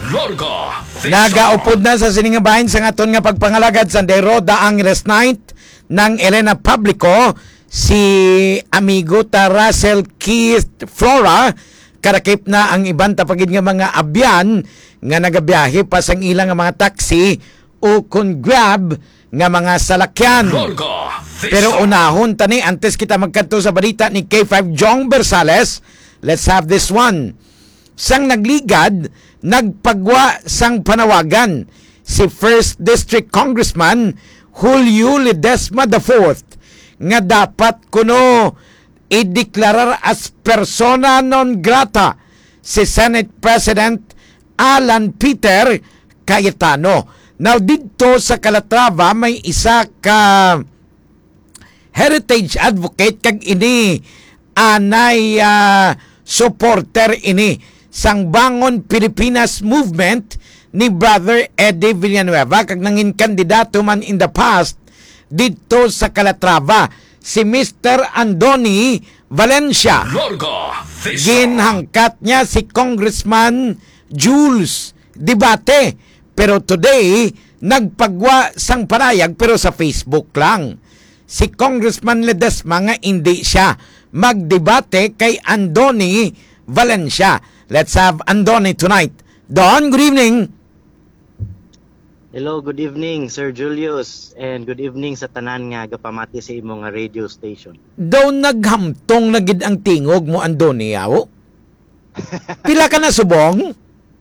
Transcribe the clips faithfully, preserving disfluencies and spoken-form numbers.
Lorga, nagaupod na sa siningabahin sa ngaton nga pagpangalagad sa Deroda ang last night ng Elena Publico si amigo ta Russell Keith Flora karakip na ang ibang tapagid nga mga abyan nga nagabiyahe pa sang ilang nga mga taxi o kun grab nga mga salakyan. Lorga, Pero unahon tani antes kita magkadto sa balita ni K five Jong Bersales, let's have this one. Sang nagligad, nagpagwa sang panawagan si first District Congressman Julio Ledesma the fourth nga dapat kuno ideklarar as persona non grata si Senate President Alan Peter Cayetano. Now dito sa Calatrava may isa ka heritage advocate kag ini anay uh, supporter ini sang Bangon Pilipinas movement ni Brother Eddie Villanueva kag nangin kandidato man in the past dito sa Calatrava si Mister Andoni Valencia. Lorga, Ginhangkat niya si Congressman Jules Dibate pero today nagpagwa sang panayag pero sa Facebook lang. Si Congressman Ledesma nga hindi siya magdebate kay Andoni Valencia. Let's have Andoni tonight. Don, good evening. Hello, good evening Sir Julius and good evening sa tanan nga gapamati sa imong nga radio station. Daw naghamtong na gid ang tingog mo Andoni yaw. Pila ka na subong?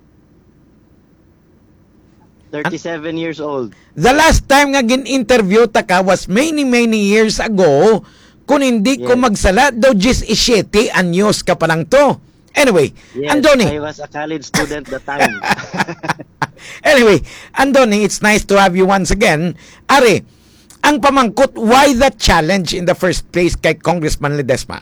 thirty-seven years old. The last time nga gin-interview ta ka was many many years ago. Kung hindi yes. ko magsala, daw just isyete anyos ka pa lang to. Anyway, yes, Andoni. I was a college student that time. Anyway, Andoni, it's nice to have you once again. Are, ang pamangkot, why the challenge in the first place kay Congressman Ledesma?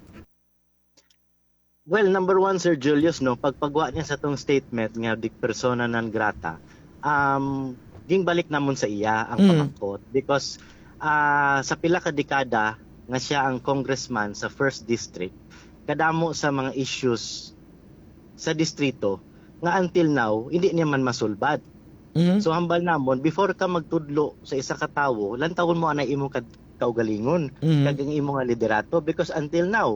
Well, number one, Sir Julius, no, pagpagwa niya sa tong statement nga di persona non grata, um, ging balik namon sa iya ang pamangkot mm. because uh, sa pila ka dekada nga siya ang congressman sa first district, kadamo sa mga issues sa distrito nga until now hindi niya man masulbad. Mm-hmm. So hambal namon before ka magtudlo sa isa ka tawo, lantawon mo anay imong ka- kaugalingon, mm-hmm. kag ang imong nga liderato because until now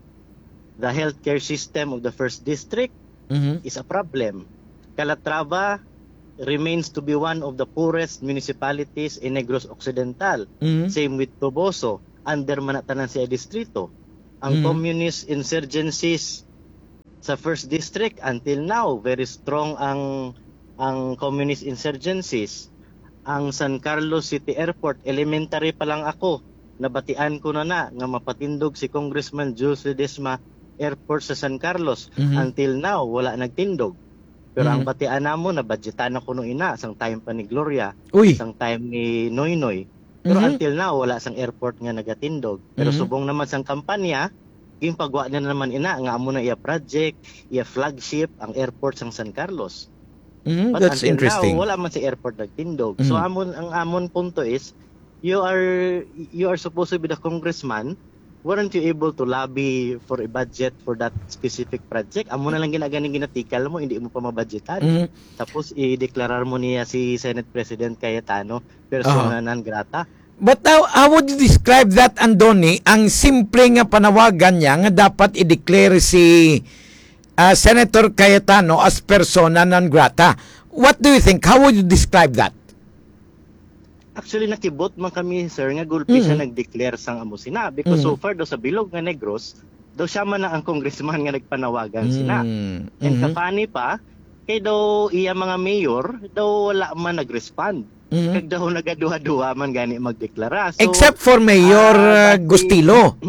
the healthcare system of the first district mm-hmm. is a problem. Calatrava remains to be one of the poorest municipalities in Negros Occidental. Mm-hmm. Same with Toboso, under manatanan siya distrito. Ang mm-hmm. communist insurgencies sa first district until now very strong ang ang communist insurgencies. Ang San Carlos City Airport, elementary pa lang ako, nabatian ko na na nga mapatindog si Congressman Jules Ledesma Airport sa San Carlos. Mm-hmm. Until now wala nagtindog. Pero mm-hmm. ang batian namo na budgetan ako nung ina sang time pa ni Gloria, Uy. sang time ni Noynoy. Pero mm-hmm. until now wala sang airport nga nagatindog. Pero mm-hmm. subong naman sang kampanya, ging pagwa na naman ina nga amo na iya project, iya flagship ang airport sang San Carlos. Mm-hmm. But That's interesting. Now, wala man si airport nagtindog. Mm-hmm. So amon ang amon punto is you are you are supposed to be the congressman. Weren't you able to lobby for a budget for that specific project? Amo na lang ginaganing ginatikal mo, hindi mo pa mabudgetan. Mm-hmm. Tapos i-deklarar mo niya si Senate President Cayetano persona uh-huh. non grata. But now, how would you describe that, Andoni, ang simple nga panawagan niya nga dapat i-declare si uh, Senator Cayetano as persona non grata? What do you think? How would you describe that? Actually, nakibot man kami, sir, nga gulpi mm-hmm. siya nag-declare sang amo sina. Because mm-hmm. so far, do sa bilog nga Negros, daw siya man ang congressman nga nagpanawagan sina. Mm-hmm. And kapani pa, kay daw iya mga mayor, daw wala man nag-respond. Mm-hmm. Kag daw nagaduha-duha man gani magdeklara. So, except for Mayor uh, Gustilo.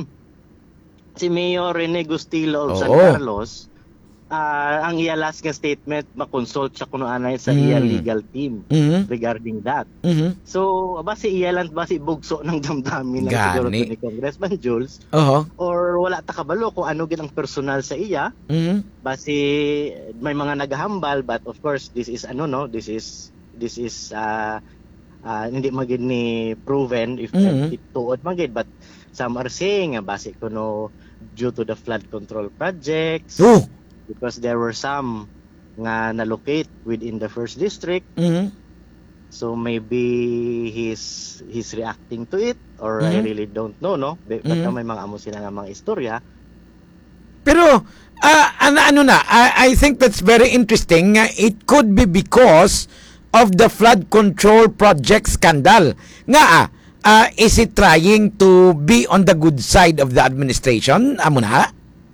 Si Mayor Rene Gustilo of Oo. San Carlos, uh, ang iya last nga statement, makonsult siya kuno anay sa mm-hmm. iya legal team mm-hmm. regarding that. Mm-hmm. So, basi iya lang, basi bugso ng damdamin ng siguro ni Congressman Jules. Uh-huh. Or wala ta kabalo kung ano gid ang personal sa iya. Mm-hmm. Basi may mga naghahambal, but of course, this is ano no, this is this is uh, uh, hindi magid ni proven if mm-hmm. it tuod magid, but some are saying nga base kuno due to the flood control projects. Oh. Because there were some nga na-locate within the first district. Mhm. So maybe he's he's reacting to it, or I Mhm. really don't know, no? But mm Mhm. may mga amo sila nga mga istorya. Pero ah, ano, ano na, I, I think that's very interesting. Uh, It could be because of the flood control project scandal. Nga ah, ah, is it trying to be on the good side of the administration? Amo na?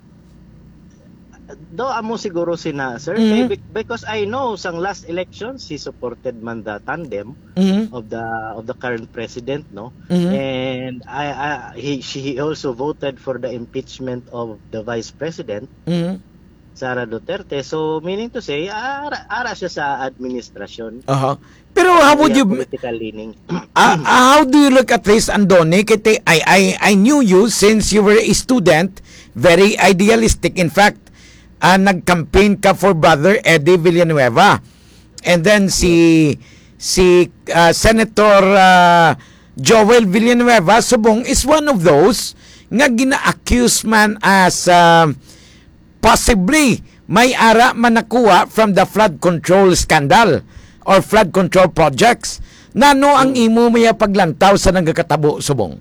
Do amo siguro sina sir, Mhm. Kay- bec- because I know sang last elections he supported man the tandem Mhm. of the of the current president, no? Mhm. And I, I he she he also voted for the impeachment of the vice president Mhm. Sara Duterte. So meaning to say ara, ara siya sa administrasyon. Uh-huh. Pero how would Iya you political leaning. uh, how do you look at this, Andoni? Kite, I, I, I knew you since you were a student, very idealistic. In fact, uh, nag-campaign ka for Brother Eddie Villanueva. And then si si uh, Senator uh, Joel Villanueva subong is one of those nga gina-accuse man as uh, possibly may ara man nakuha from the flood control scandal or flood control projects. Nano ang imo maya paglantaw sa nagkakatabo subong?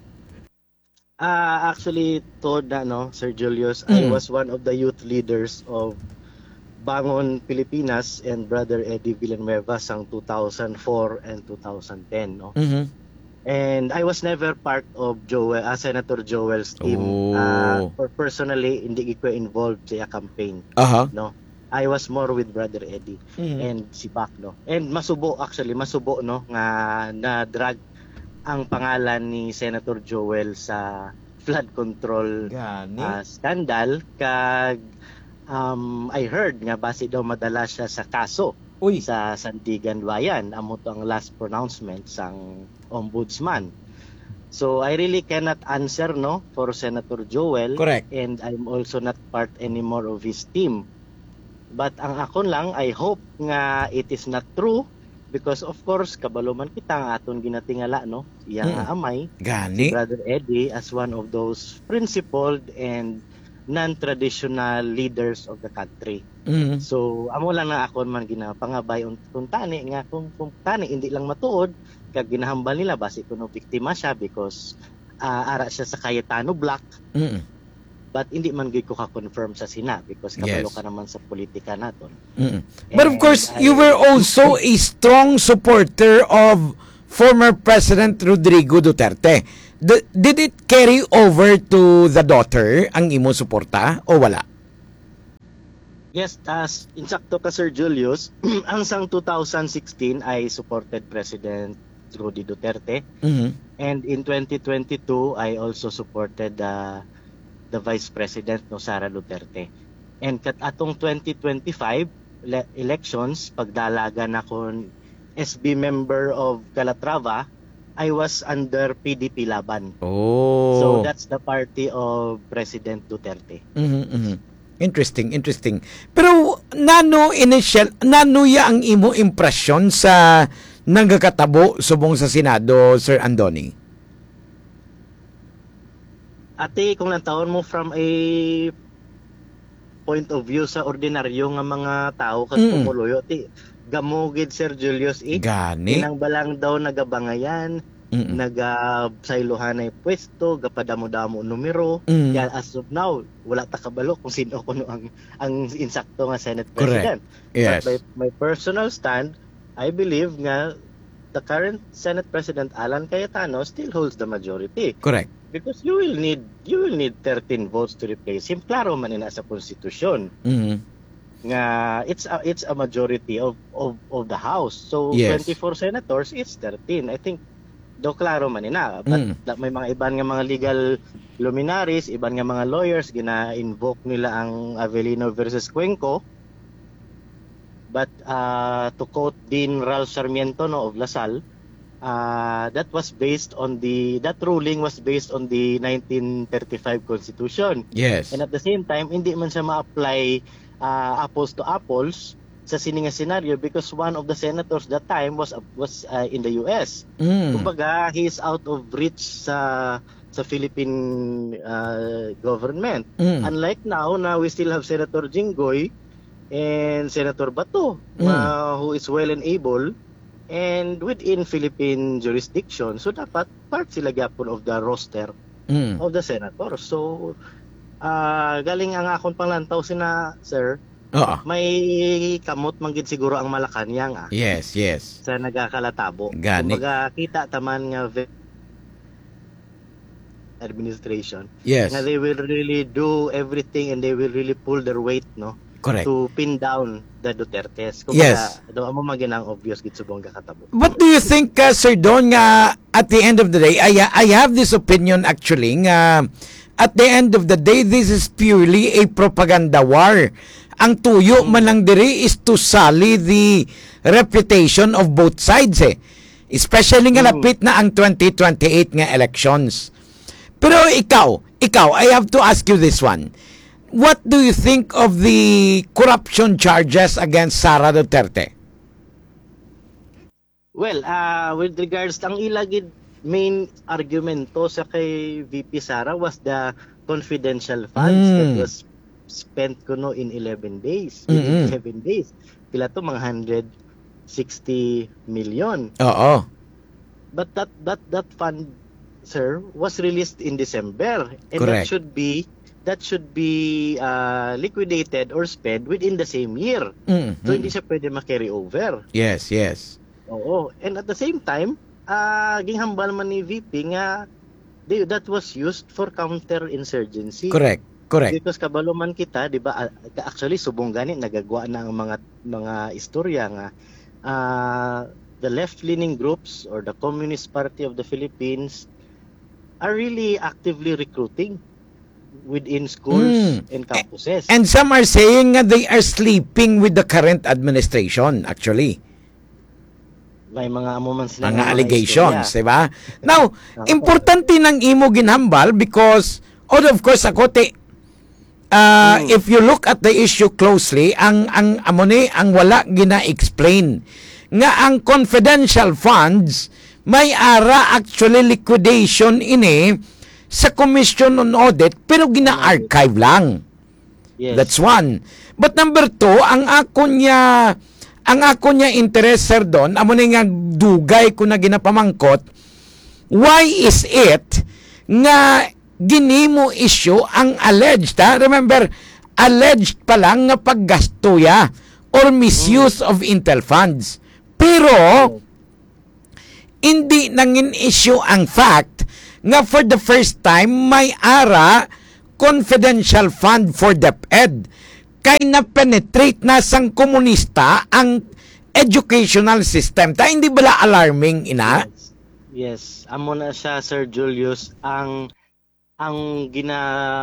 Ah, actually, to na, no, Sir Julius, I Mm. was one of the youth leaders of Bangon Pilipinas and Brother Eddie Villanueva sang two thousand four and two thousand ten, no. Mhm. And I was never part of Joel, uh, Senator Joel's team. Oh. Uh, for personally, hindi ko involved sa campaign, Aha. no. I was more with Brother Eddie Mhm. and si Bac, no. And masubo actually, masubo, no, nga na drag ang pangalan ni Senator Joel sa flood control Gani. uh, scandal, kag um, I heard nga base daw madala siya sa kaso Uy. sa Sandigan Bayan. Amo to ang last pronouncement sang ombudsman. So I really cannot answer, no, for Senator Joel. Correct. And I'm also not part anymore of his team. But ang akon lang, I hope nga it is not true, because of course kabalo man kita nga aton ginatingala, no, iya nga Mm. amay Gani. Brother Eddie as one of those principled and non-traditional leaders of the country. Mhm. So amo lang na akon man ginapangabay un- kung tani nga kung, kung tani hindi lang matuod kag ginahambal nila base kuno biktima siya because ah, ara siya sa Cayetano block, Mhm. but hindi man gyud ko ka-confirm sa Sina because kabalo Yes. ka naman sa politika naton. Mhm. But of And course, I- you were also a strong supporter of former President Rodrigo Duterte. D- did it carry over to the daughter ang imo suporta o wala? Yes, as insakto ka Sir Julius, ang sang two thousand sixteen I supported President Rudy Duterte, Mhm. and in twenty twenty-two I also supported the the Vice President, no, Sara Duterte. And kat atong twenty twenty-five le- elections, pagdalagan ako S B member of Calatrava, I was under P D P Laban. Oh. So that's the party of President Duterte. Mhm, mhm. Interesting, interesting. Pero nano initial, nano ya ang imo impresyon sa nagkakatabo subong sa Senado, Sir Andoni? Ate, kung lang taon mo from a point of view sa ordinaryo nga mga tao kag Mm. pumuluyo, ti gamugid Sir Julius eh. Gani. Inang balang daw nagabangayan, Mm-mm. nagasaylohan na pwesto, gapadamo-damo numero. Mm. Kaya as of now, wala ta kabalo kung sino kuno ang ang insakto nga Senate Correct. President. Yes. But by my personal stand, I believe nga the current Senate President Alan Cayetano still holds the majority. Correct. Because you will need you will need thirteen votes to replace him. Klaro man ina sa konstitusyon Mhm. nga it's a, it's a majority of of of the House. So Yes. twenty-four senators, it's thirteen. I think do klaro man ina. But Mm. da- may mga iban nga mga legal luminaries, iban nga mga lawyers gina-invoke nila ang Avellino versus Cuenco. But uh, to quote Dean Ralph Sarmiento, no, of LaSalle, uh, that was based on the that ruling was based on the nineteen thirty-five Constitution. Yes. And at the same time, hindi man siya ma-apply uh, apples to apples sa sininga scenario because one of the senators that time was was uh, in the U S. Mm. Kumbaga, he is out of reach sa sa Philippine uh, government. Mm. Unlike now, na we still have Senator Jinggoy and Senator Bato, Mm. uh, who is well and able and within Philippine jurisdiction. So dapat part sila gyapon of the roster Mm. of the senator. So ah, galing ang akong panglantaw sina sir, Oo. may kamot manggid siguro ang Malacanang ah, Yes, yes. sa nagakalatabo. Gani. Kumbaga kita taman nga ve- administration Yes. nga they will really do everything and they will really pull their weight no Correct. to pin down the Dutertes. Yes. do amo maginang obvious gid subong kakatabo. What do you think, uh, Sir Don, nga at the end of the day, I, I have this opinion actually, nga at the end of the day, this is purely a propaganda war. Ang tuyo man lang diri is to sully the reputation of both sides eh. Especially nga Mm. lapit na ang twenty twenty-eight nga elections. Pero ikaw, ikaw, I have to ask you this one. What do you think of the corruption charges against Sara Duterte? Well, uh, with regards ang ilagid main argumento sa kay V P Sara was the confidential funds Mm. that was spent kuno in eleven days. Mm-mm. Within eleven days. Pila to mga one hundred sixty million. Oo. But that that that fund, sir, was released in December, and that Correct. should be that should be uh, liquidated or spent within the same year. Mm, So mm. hindi siya pwede ma-carry over. Yes, yes. Oo. And at the same time, uh, ginghambal man ni V P nga they, that was used for counter-insurgency. Correct, correct. Because kabalo man kita, di ba, ah, actually subong gani nagagawa na ang mga mga istorya nga uh, the left-leaning groups or the Communist Party of the Philippines are really actively recruiting within schools Mm. and campuses. And some are saying nga they are sleeping with the current administration, actually. May mga amo man sila Mga nga allegations, istorya. di ba? Now, importante ng imo ginhambal because, oh, of course, ako, te, uh, Mm. if you look at the issue closely, ang, ang, amo ni, ang wala gina-explain, nga ang confidential funds, may ara actually liquidation ini sa Commission on Audit, pero gina-archive lang. Yes. That's one. But number two, ang ako niya, ang ako niya interest, sir, doon, amo na nga dugay ko na ginapamangkot, why is it nga ginimo issue ang alleged, ha? Remember, alleged pa lang nga paggastuya or misuse of Intel funds. Pero, hindi nangin issue ang fact nga for the first time may ara confidential fund for DepEd kay na-penetrate na sang komunista ang educational system. Ta hindi bala alarming ina? Yes. Yes, amo na siya Sir Julius ang ang gina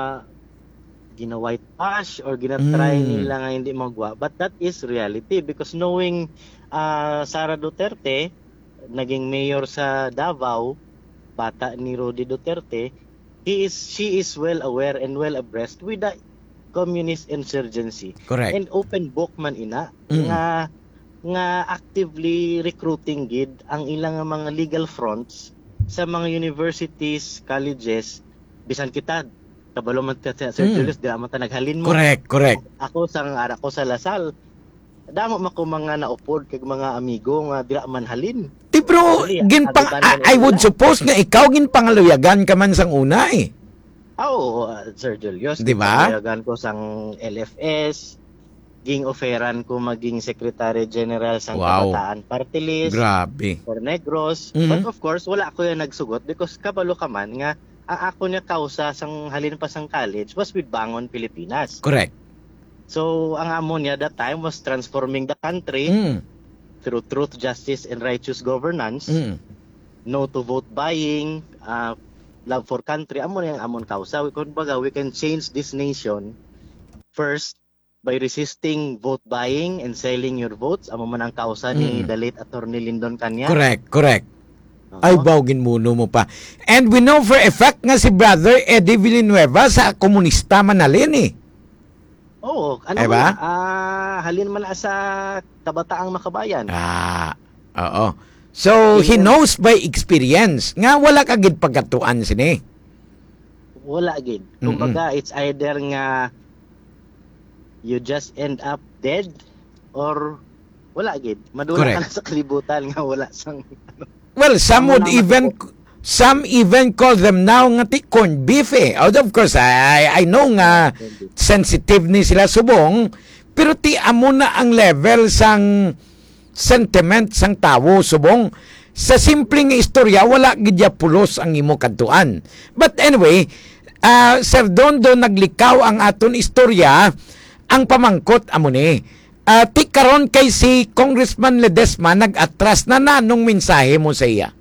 gina whitewash or gina-try Mm. nila nga hindi magwa, but that is reality because knowing uh, Sara Duterte naging mayor sa Davao, bata ni Rodi Duterte, he is she is well aware and well abreast with the communist insurgency. Correct. And open book man ina Mm. nga nga actively recruiting gid ang ilang mga legal fronts sa mga universities, colleges, bisan kita kabalo man ta Sir Mm. Julius, di man ta naghalin mo. Correct, correct. Ako sang ara ko sa Lasal. Damo man ko mga naupod kag mga amigo nga dira man halin. Ti bro, Actually, ginpang, agiban I, I man would nila. suppose nga ikaw ginpangaluyagan ka man sang una eh. Ah, Oo, uh, Sir Julius. Di ba? Pinayagan ko sang L F S, ging offeran ko maging Secretary General sang Wow. Kabataan Party List. Grabe. For Negros. Mhm. But of course, wala ko yung nagsugot because kabalo ka man nga ang ako niya kausa sang halin pa sang college was with Bangon Pilipinas. Correct. So, ang amo niya that time was transforming the country Mm. through truth, justice, and righteous governance. Mm. No to vote buying, uh, love for country. Amo niya ang amon kausa. We, kumbaga, we can change this nation first by resisting vote buying and selling your votes. Amo man ang kausa ni Mm. the late Attorney Lyndon Canya. Correct, correct. Oo. Ay, bawgin muno mo pa. And we know for a fact nga si Brother Eddie Villanueva sa komunista manalin eh. Oo, ano Diba? ba? Ah, halin man na sa Kabataang Makabayan. Ah, oo. So, he Yeah. knows by experience nga wala kagid pagkatuan sini. Wala gid. Kumbaga, it's either nga you just end up dead or wala gid. Madula Correct. ka na sa kalibutan nga wala sang Well, some Amo would na even some even call them now nga ti corned beef eh. Out of course, I, I know nga sensitive ni sila subong, pero ti amo na ang level sang sentiment sang tawo subong. Sa simpleng istorya, wala gidya pulos ang imo kadtuan. But anyway, uh, Sir Dondo, naglikaw ang aton istorya, ang pamangkot amo ni. Uh, ti karon kay si Congressman Ledesma nag-atras na nanong mensahe mo sa iya.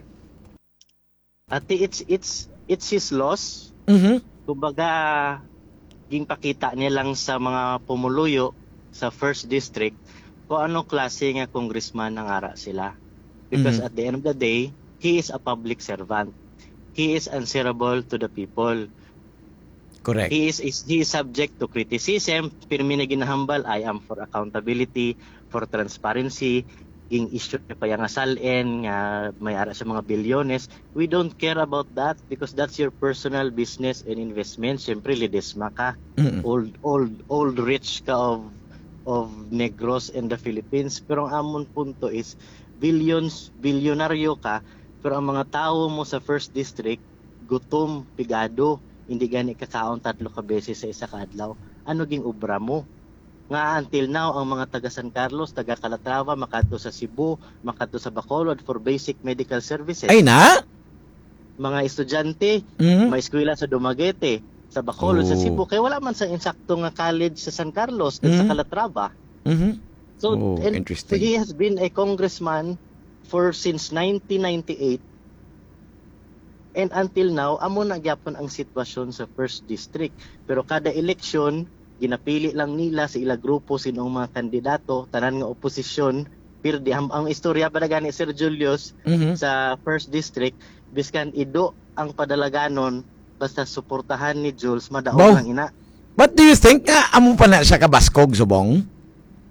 Ati, it's it's it's his loss. Mhm. Kumbaga ging pakita niya lang sa mga pumuluyo sa first district kung anong klase nga congressman ang ara sila. Because Mhm. at the end of the day, he is a public servant. He is answerable to the people. Correct. He is, is he is subject to criticism. Pero mina ginahambal, I am for accountability, for transparency. Ging issue niya pa yung asalin, nga may ara sa mga bilyones. We don't care about that because that's your personal business and investment. Siyempre, Ledesma ka. Mm-mm. Old, old, old rich ka of of Negros and the Philippines. Pero ang amon punto is, billions, bilyonaryo ka, pero ang mga tao mo sa first district, gutom, pigado, hindi gani kakaon tatlo ka beses sa isa ka adlaw. Ano ging obra mo? Nga until now, ang mga taga San Carlos, taga Calatrava, makadto sa Cebu, makadto sa Bacolod for basic medical services. Ay na? Mga estudyante, Mhm. may eskwela sa Dumaguete, sa Bacolod, sa Oh. Cebu. Kaya wala man sa insakto nga college sa San Carlos, at sa Mhm. Calatrava. Mhm. So, Oh, and interesting. he has been a congressman for since nineteen ninety-eight. And until now, amo na gyapon ang sitwasyon sa first district. Pero kada eleksyon, ginapili lang nila sa ila grupo sinong mga kandidato, tanan nga oposisyon. Pero di, ang, ang istorya pa na gani Sir Julius Mhm. sa first district, biskan ido ang padalaganon, basta suportahan ni Jules, madaog Wow. lang ina. What do you think? Nga, amo pa na siya kabaskog, subong?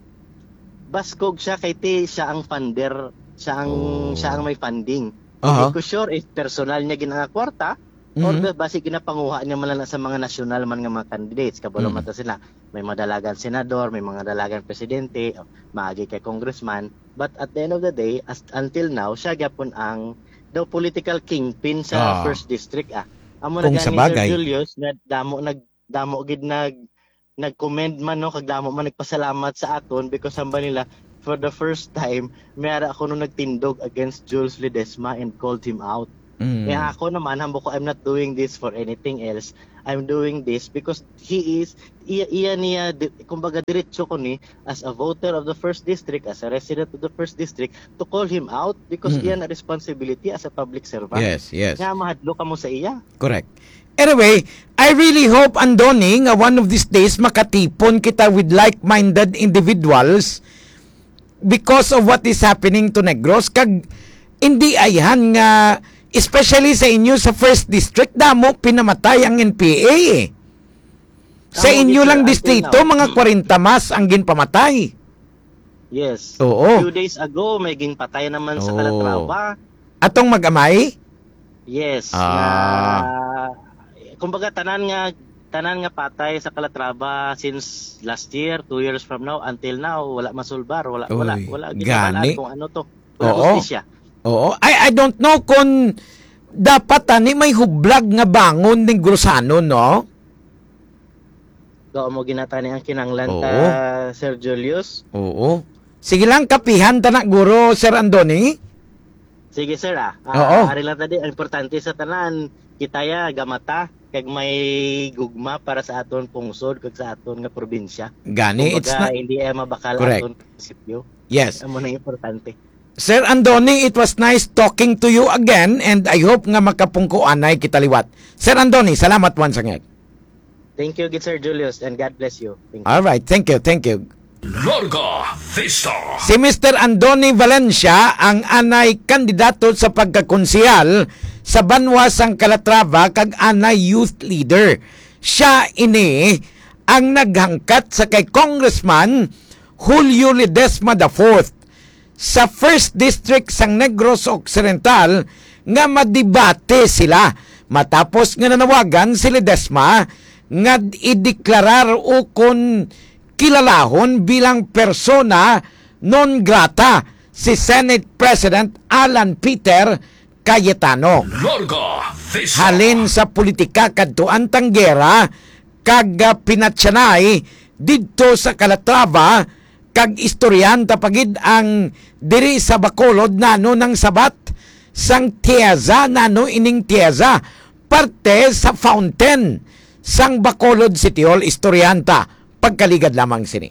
Baskog siya kay ti siya ang funder, siya ang Oh. siya ang may funding. Aha. Hindi ko sure if personal niya ginanga kwarta or Mhm. basi ginapanguha niya man lang sa mga national man nga mga candidates kabalo Mhm. mata sila. May mga dalagan senador, may mga dalagan presidente, o maagi kay congressman. But at the end of the day, as until now, siya gyapon ang the political kingpin sa Ah. first district ah. Amo na Kung gani sa bagay. Sir Julius na damo nag damo gid nag nag-commend man no kag damo man nagpasalamat sa aton because samba nila for the first time mayara ako nung nagtindog against Jules Ledesma and called him out. Mm. Kaya ako naman hambo ko I'm not doing this for anything else. I'm doing this because he is iya, iya niya di, kumbaga diretso ko ni as a voter of the first district, as a resident of the first district to call him out because Mm. iya na responsibility as a public servant. Yes, yes. Nga mahadlo ka mo sa iya. Correct. Anyway, I really hope, Andoni, nga one of these days makatipon kita with like-minded individuals because of what is happening to Negros. Kag hindi ayhan nga, especially sa inyo sa first district, damo pinamatay ang N P A eh. Sa Tama, inyo sir, lang until distrito, now. mga forty mas ang ginpamatay. Yes. Oo. Few days ago may ging patay naman sa Oo. Calatrava. Atong mag-amay? Yes. Ah. Na, kumbaga tanan nga tanan nga patay sa Calatrava since last year, two years from now until now wala masulbar, wala wala Uy, wala gani. ginabalaan kung ano to. Wala Oo. hustisya. Oo. I, I don't know kung dapat ani may hublag nga bangon ng Grosano, no? Do mo ginatani ang kinanglan Oo. ta Sir Julius. Oo. Sige lang, kapihan ta na, guro, Sir Andoni. Sige sir ah. Oo. Ah, ari lang tadi ang importante sa tanan kitaya gamata kag may gugma para sa aton pungsod kag sa aton nga probinsya. Gani, it's Kumbaga, not... hindi ay mabakal Correct. aton munisipyo. Yes. Amo na importante. Sir Andoni, it was nice talking to you again and I hope nga makapungkuanay kita liwat. Sir Andoni, salamat once again. Thank you, good Sir Julius, and God bless you. Thank you. All right, thank you, thank you. Larga Vista. Si Mister Andoni Valencia ang anay kandidato sa pagkakonsehal sa Banwasang Calatrava kag anay youth leader. Siya ini ang naghangkat sa kay Congressman Julio Ledesma the fourth sa first district sang Negros Occidental nga madibate sila matapos nga nanawagan si Ledesma nga ideklarar o kon kilalahon bilang persona non grata si Senate President Alan Peter Cayetano. Larga Vista. Halin sa politika kadtuan tanggera kag pinatsanay didto sa Calatrava kag istoryan tapagid ang diri sa Bacolod nano ng sabat sang Tieza nano ining Tieza parte sa fountain sang Bacolod City Hall istoryanta pagkaligad lamang sini.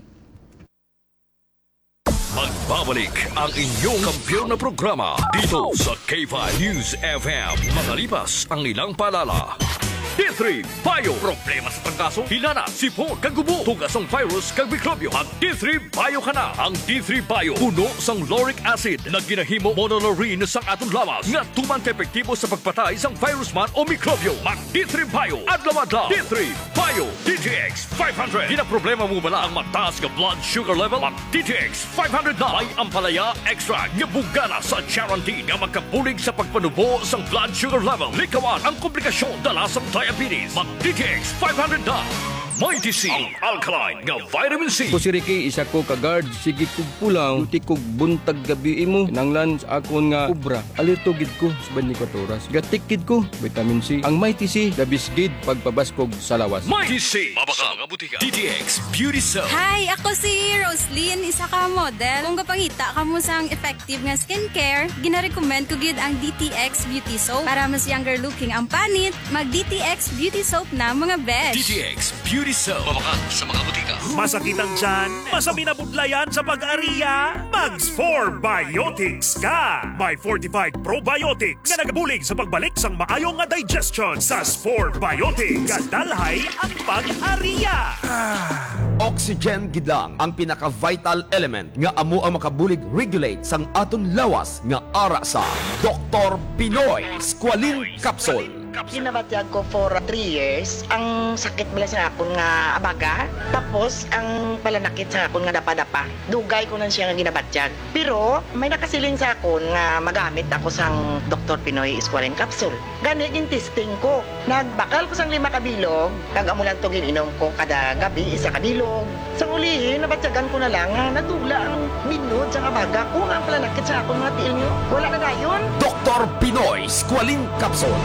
Magbabalik ang inyong kampiyon na programa dito sa K five News F M. Makalipas ang ilang paalala. D three Bio. Problema sa trangkaso, hilana, sipon, kagubo, tugas ng virus, kag mikrobyo. Ang D three Bio ka na. Ang D three Bio, puno sang lauric acid na ginahimo monolaurin sang atong lawas nga tuman ka-epektibo sa pagpatay sang virus man o mikrobyo. Mag D three Bio, adlaw-adlaw. D three Bio, D T X five hundred. Di na problema mo bala ang mataas nga blood sugar level? Mag D T X five hundred na. May ampalaya extra nga bugana sa guarantee nga magkabulig sa pagpanubo sang blood sugar level. Likawan ang komplikasyon dala sa diabetes. Mag D T X five hundred na. May T C, ang alkaline nga vitamin C. Ko si Ricky, isa ko kagard, sige kog pulang, uti kog buntag gabi imo. Nanglan sa akon nga ubra, alerto gid ko sa twenty-four oras. Gatikid ko, vitamin C. Ang May T C, labis gid pagpabaskog sa lawas. May T C, mabaka nga butika. D T X Beauty Soap. Hi, ako si Roslyn, isa ka model. Kung kapangita ka mo sang effective nga skincare, gina-recommend ko gid ang D T X Beauty Soap. Para mas younger looking ang panit, mag D T X Beauty Soap na mga besh. D T X Beauty Soap. Mabaka sa mga butika. Masakit ang tiyan? Masami na budlayan sa pag-ariya? Mags four Biotics ka! May fortified probiotics nga nagabulig sa pagbalik sang maayong nga digestion sa four Biotics. Kadalhay ang pag-ariya! Oxygen gid lang ang pinaka-vital element nga amo ang makabulig regulate sang aton lawas nga ara sa Doctor Pinoy Squalene Capsule. Ginabatyag ko for three years. Ang sakit bala sa akon nga abaga. Tapos, ang palanakit sa akon nga dapa-dapa. Dugay ko na siya nga ginabatyag. Pero, may nakasiling sa akon nga magamit ako sang Doctor Pinoy Squalene Capsule. Ganit yung testing ko. Nagbakal ko sang lima kabilog. Kag-amulan to gininom ko kada gabi isa kabilog. Sa ulihin, nabatyagan ko na lang nga natugla ang minod sa abaga ko nga ang palanakit sa akon nga tiil nyo. Wala na dayon. Doctor Pinoy Squalene Capsule.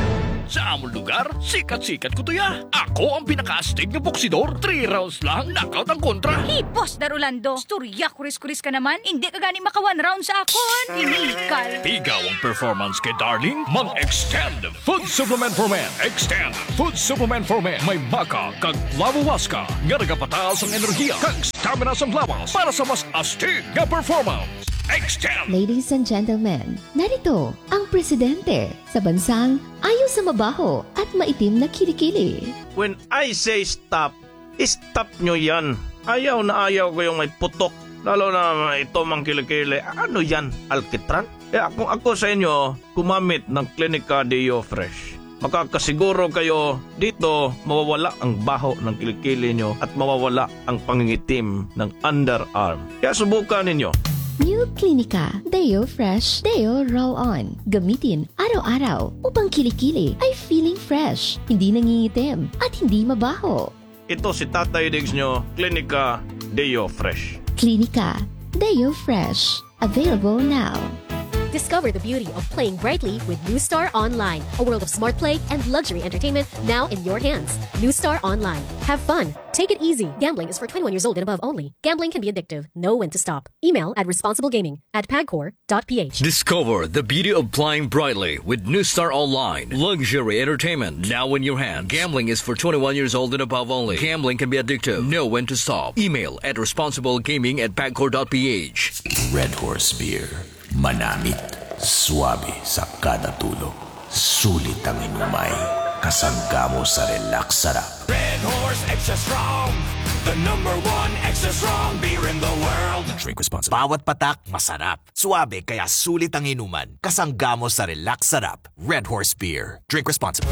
Sa among lugar, sikat-sikat ko to ya. Ako ang pinaka-astig na boksidor. Three rounds lang, knockout ang kontra. Hey, Boss Darulando, storya kuris-kuris ka naman. Hindi ka gani maka one round sa akon. Inikal. Tigaw ang performance kay Darling. Mag-extend food supplement for men. Extend food supplement for men. May maka kag lawawaska. Nga nagapataas ang enerhiya kag stamina sa lawas para sa mas astig na performance. Extend! Ladies and gentlemen, narito ang presidente sa bansang ayaw sa mabaho at maitim na kilikili. When I say stop, stop nyo yan. Ayaw na ayaw ko yung may putok. Lalo na ito mang kilikili. Ano yan? Alkitran? Eh kung ako sa inyo, kumamit ng Clinica Deo Fresh. Makakasiguro kayo dito mawawala ang baho ng kilikili nyo at mawawala ang pangingitim ng underarm. Kaya subukan ninyo. New Clinica Deo Fresh Deo Roll-On. Gamitin araw-araw upang kilikili ay feeling fresh, hindi nangingitim at hindi mabaho. Ito si Tatay Diggs nyo, Clinica Deo Fresh. Clinica Deo Fresh. Available now. Discover the beauty of playing brightly with New Star Online, a world of smart play and luxury entertainment now in your hands. New Star Online. Have fun. Take it easy. Gambling is for twenty-one years old and above only. Gambling can be addictive. Know when to stop. Email at responsiblegaming at pagcor dot p h. Discover the beauty of playing brightly with New Star Online. Luxury entertainment now in your hands. Gambling is for twenty-one years old and above only. Gambling can be addictive. Know when to stop. Email at responsiblegaming at pagcor dot p h. Red Horse Beer. Manamit. Suabe sa kada tulog. Sulit ang inumay. Kasangga mo sa relax sarap. Red Horse Extra Strong, the number one extra strong beer in the world. Drink responsibly. Bawat patak, masarap. Suabe, kaya sulit ang inuman. Kasangga mo sa relax sarap. Red Horse Beer. Drink responsibly.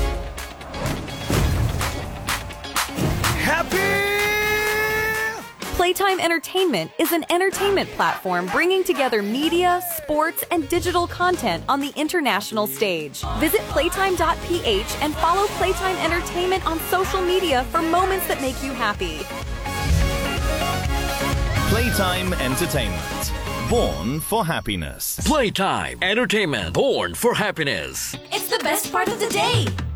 Happy! Playtime Entertainment is an entertainment platform bringing together media, sports, and digital content on the international stage. Visit playtime dot p h and follow Playtime Entertainment on social media for moments that make you happy. Playtime Entertainment. Born for happiness. Playtime Entertainment. Born for happiness. It's the best part of the day.